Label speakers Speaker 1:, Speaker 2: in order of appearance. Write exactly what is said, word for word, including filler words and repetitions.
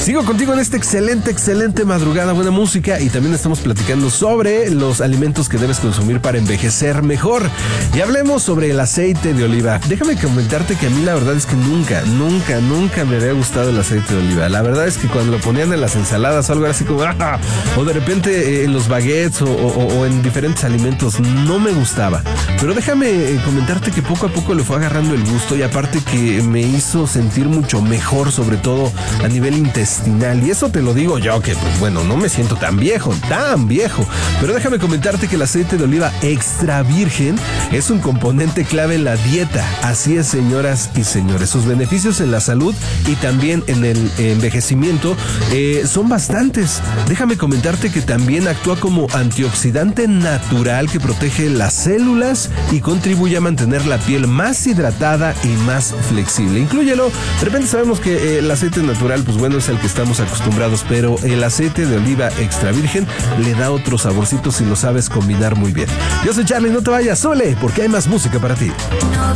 Speaker 1: Sigo contigo en esta excelente, excelente madrugada, buena música, y también estamos platicando sobre los alimentos que debes consumir para envejecer mejor. Y hablemos sobre el aceite de oliva. Déjame comentarte que a mí la verdad es que nunca, nunca, nunca me había gustado el aceite de oliva. La verdad es que cuando lo ponían en las ensaladas o algo así como, ¡ah! O de repente eh, en los baguettes o, o, o en diferentes alimentos, no me gustaba. Pero déjame eh, comentarte que poco a poco le fue agarrando el gusto, y aparte que me hizo sentir mucho mejor, sobre todo a nivel intestinal. Y eso te lo digo yo, que pues bueno, no me siento tan viejo, tan viejo. Pero déjame comentarte que el aceite de oliva extra virgen es un componente clave en la dieta. Así es, señoras y señores. Sus beneficios en la salud y también en el envejecimiento eh, son bastantes. Déjame comentarte que también actúa como antioxidante natural que protege las células y contribuye a mantener la piel más hidratada y más flexible. Inclúyelo. De repente sabemos que eh, el aceite natural, pues bueno, es el que estamos acostumbrados, pero el aceite de oliva extra virgen le da otro saborcito si lo sabes combinar muy bien. Yo soy Charlie, no te vayas, súbele, porque hay más música para ti.
Speaker 2: No